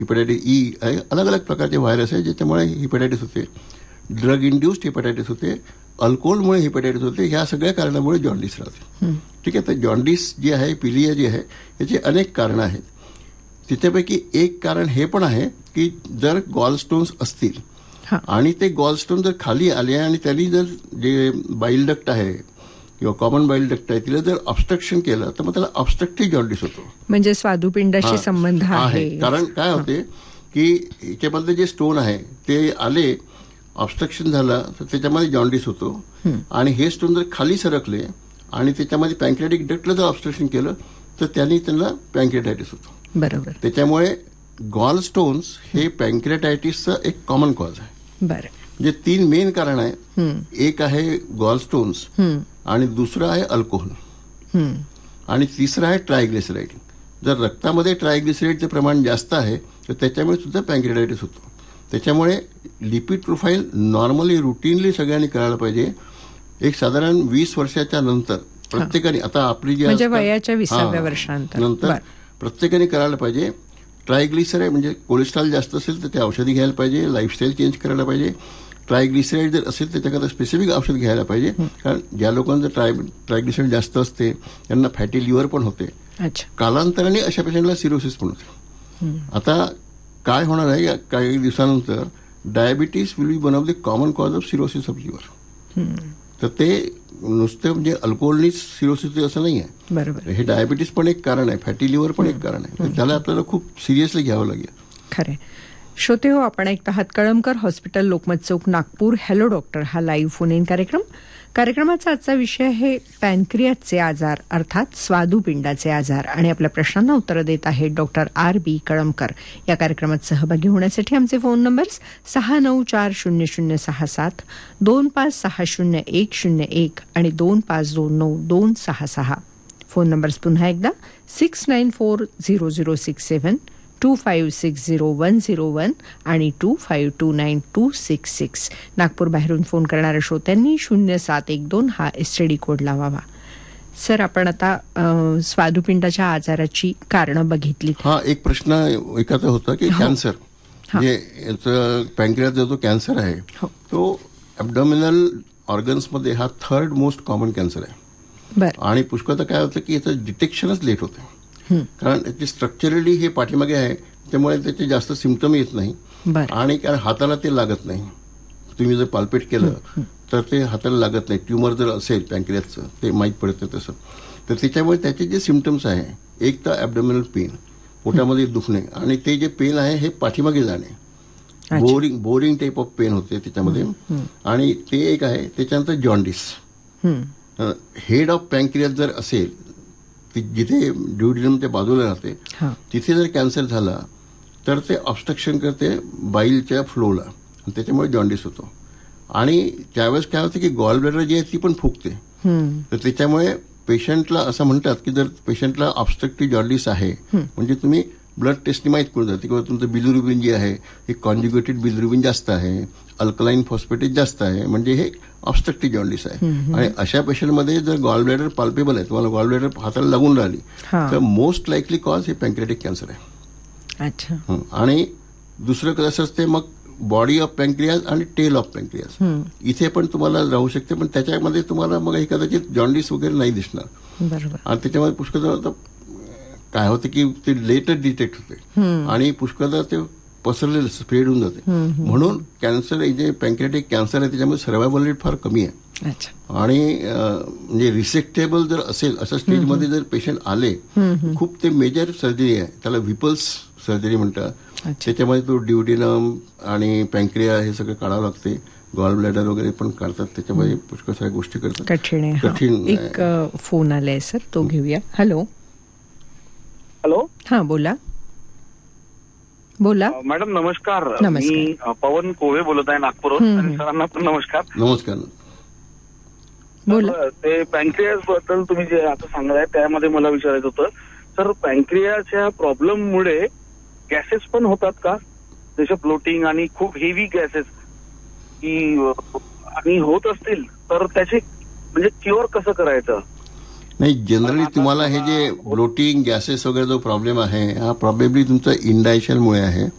Hepatitis E आहे, अलग अलग प्रकारचे व्हायरस आहे ज्याच्यामुळे हिपॅटायटिस होते. ड्रग इंड्युस्ड हिपॅटायटिस होते, अल्कोहोलमुळे हिपॅटायटिस होते. ह्या सगळ्या कारणामुळे जॉन्डिस राहते. ठीक आहे. तर जॉन्डिस जी आहे, पिलिया जी आहे, याची अनेक कारणं आहेत. त्याच्यापैकी एक कारण हे पण आहे की जर गॉलस्टोन्स असतील आणि ते गॉलस्टोन जर खाली आले आणि त्यांनी जर जे बाईल डक्ट आहे किंवा कॉमन बाईल डक्ट आहे तिला जर ऑब्स्ट्रक्शन केलं तर मग त्याला ऑब्स्ट्रक्टिव्ह जॉन्डिस होतो. म्हणजे स्वादुपिंडाशी संबंध आहे. कारण काय होते की याच्यामधले जे स्टोन आहे ते आले, ऑब्स्ट्रक्शन झालं तर त्याच्यामध्ये जॉन्डिस होतो. आणि हे स्टोन जर खाली सरकले आणि त्याच्यामध्ये पॅन्क्रियाटिक डक्टला जर ऑब्स्ट्रक्शन केलं तर त्यांनी त्यांना पॅन्क्रियाटायटिस होतो. बरोबर. त्याच्यामुळे गॉल स्टोन्स हे पॅन्क्रियाटायटिसचं एक कॉमन कॉज आहे. बरं. म्हणजे 3 मेन कारण आहे. एक आहे गॉल स्टोन्स, आणि दुसरं आहे अल्कोहोल, आणि तिसरं आहे ट्रायग्लिसराईड. जर रक्तामध्ये ट्रायग्लिसराईडचं प्रमाण जास्त आहे तर त्याच्यामुळे सुद्धा पॅन्क्रियाटायटिस होतो. त्याच्यामुळे लिपिड प्रोफाईल नॉर्मली रुटीनली सगळ्यांनी करायला पाहिजे. एक साधारण 20 वर्षाच्या नंतर प्रत्येकाने, आता आपली जी म्हणजे वयाच्या 20व्या वर्षानंतर प्रत्येकाने करायला पाहिजे. ट्रायग्लिसराईड म्हणजे कोलेस्ट्रॉल जास्त असेल तर ते औषधी घ्यायला पाहिजे, लाईफस्टाईल चेंज करायला पाहिजे. ट्रायग्लिसराईड जर असेल त्याच्याकरता स्पेसिफिक औषध घ्यायला पाहिजे. कारण ज्या लोकांचं ट्रायग्लिसराईड जास्त असते त्यांना फॅटी लिव्हर पण होते. कालांतराने अशा पेशंटला सिरोसिस पण होते. आता काय होणार आहे, काही दिवसानंतर diabetes will be one of the common cause of cirrhosis of liver. तर ते नुसतं म्हणजे अल्कोहोलनीच सिरोसिस असं नाही आहे. बरोबर. हे डायबिटीस पण एक कारण आहे, फॅटी लिव्हर पण एक कारण आहे. त्याला आपल्याला खूप सिरियसली घ्यावं लागेल. खरं. श्रोते हो, आपण ऐकता आहात कळमकर हॉस्पिटल, लोकमत चौक, नागपूर. हॅलो डॉक्टर हा लाईव्ह फोन इन कार्यक्रम. कार्यक्रमाचा आजचा विषय आहे पॅनक्रियाचे आजार, अर्थात स्वादुपिंडाचे आजार. आणि आपल्या प्रश्नांना उत्तरं देत आहेत डॉक्टर R.B. कळमकर. या कार्यक्रमात सहभागी होण्यासाठी आमचे फोन नंबर्स 6940067, 25600101 आणि 25292266. फोन नंबर्स पुन्हा एकदा 6940067, 2560-101 आणि 2529-266. नागपूर बाहेरून फोन करणाऱ्या श्रोत्यांनी 0712 हा STD कोड लावावा. सर, आपण आता स्वादुपिंडाच्या आजाराची कारणं बघितली. हा एक प्रश्न एकाचा होता की कॅन्सर, म्हणजे याचं पॅन्क्रियाचा जो कॅन्सर आहे तो ॲब्डॉमिनल ऑर्गन्समध्ये हा 3rd मोस्ट कॉमन कॅन्सर आहे. आणि पुष्कळदा काय होतं की याचं डिटेक्शनच लेट होतं. कारण त्याची स्ट्रक्चरली हे पाठीमागे आहे त्यामुळे त्याचे जास्त सिम्पटम येत नाही. आणि कारण हाताला ते लागत नाही. तुम्ही जर पाल्पेट केलं तर ते हाताला लागत नाही. ट्युमर जर असेल पॅन्क्रियाचं ते माहीत पडतं तसं. तर त्याच्यामुळे त्याचे जे सिम्पटम्स आहे, एक तर ॲब्डॉमिनल पेन, पोटामध्ये दुखणे, आणि ते जे पेन आहे हे पाठीमागे जाणे, बोरिंग टाईप ऑफ पेन होते त्याच्यामध्ये. आणि ते एक आहे. त्याच्यानंतर जॉन्डिस. हेड ऑफ पॅन्क्रियास जर असेल, जिथे ड्युडिनमच्या बाजूला राहते, तिथे जर कॅन्सर झाला तर ते ऑब्स्ट्रक्शन करते बाईलच्या फ्लोला, त्याच्यामुळे जॉन्डिस होतो. आणि त्यावेळेस काय होतं की गॉल ब्लॅडर जी आहे ती पण फुगते. तर त्याच्यामुळे पेशंटला असं म्हणतात की जर पेशंटला ऑब्स्ट्रक्टिव्ह जॉन्डिस आहे म्हणजे तुम्ही ब्लड टेस्टने माहीत करून जाते किंवा तुमचं बिलिरुबिन जे आहे हे कॉन्ज्युगेटेड बिलिरुबिन जास्त आहे, अल्कलाईन फॉस्फेटेज जास्त आहे, म्हणजे हे ऑब्स्ट्रक्टिव्ह जॉन्डिस आहे. आणि अशा पेशंटमध्ये जर गॉल ब्लॅडर पाल्पेबल आहे, तुम्हाला गॉल ब्लॅडर हाताला लागून राहिली तर मोस्ट लाईकली कॉज हे पॅन्क्रियाटिक कॅन्सर आहे. आणि दुसरं कसं असते मग बॉडी ऑफ पॅन्क्रियास आणि टेल ऑफ पॅन्क्रियास, इथे पण तुम्हाला राहू शकते, पण त्याच्यामध्ये तुम्हाला मग हे कदाचित जॉन्डिस वगैरे नाही दिसणार. आणि त्याच्यामध्ये पुष्कळदा काय होतं की ते लेटर डिटेक्ट होते आणि पुष्कळदा ते पसरलेलं स्प्रेड होऊन जाते. म्हणून कॅन्सर जे पॅन्क्रियाटिक कॅन्सर आहे त्याच्यामध्ये सर्वायवल रेट फार कमी आहे. आणि म्हणजे रिसेक्टेबल जर असेल अशा स्टेजमध्ये जर पेशंट आले, खूप ते मेजर सर्जरी आहे, त्याला व्हिपल्स सर्जरी म्हणतात. त्याच्यामध्ये तो ड्युडिनम आणि पॅन्क्रिया हे सगळं काढावं लागते. गॉल ब्लॅडर वगैरे पण काढतात, त्याच्यामध्ये पुष्कळ साऱ्या गोष्टी करतात. कठीण. एक फोन आलाय सर, तो घेऊया. हॅलो. हा, बोला मॅडम. नमस्कार. मी पवन कोवे बोलत आहे नागपूरहून. आणि सरांना पण नमस्कार. नमस्कार. ते पॅन्क्रियास बद्दल तुम्ही जे आता सांगताय त्यामध्ये मला विचारायचं होतं सर, पॅन्क्रियाच्या प्रॉब्लेममुळे गॅसेस पण होतात का, जसे ब्लोटिंग आणि खूप हेवी गॅसेस आणि होत असतील तर त्याचे म्हणजे क्युअर कसं करायचं? नाही, जनरली तुम्हाला हे जे ब्लोटिंग गॅसेस वगैरे जो प्रॉब्लेम आहे हा प्रॉबेबली तुमचा इंडायशनमुळे आहे.